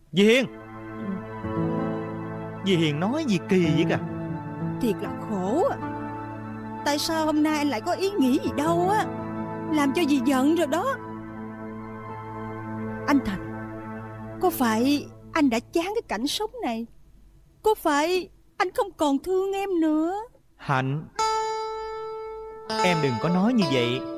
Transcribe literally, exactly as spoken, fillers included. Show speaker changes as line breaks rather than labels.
Dì Hiền, dì Hiền nói gì kỳ vậy kìa.
Thiệt là khổ à. Tại sao hôm nay anh lại có ý nghĩ gì đâu á, làm cho dì giận rồi đó. Anh Thành, có phải anh đã chán cái cảnh sống này? Có phải anh không còn thương em nữa?
Hạnh, em đừng có nói như vậy.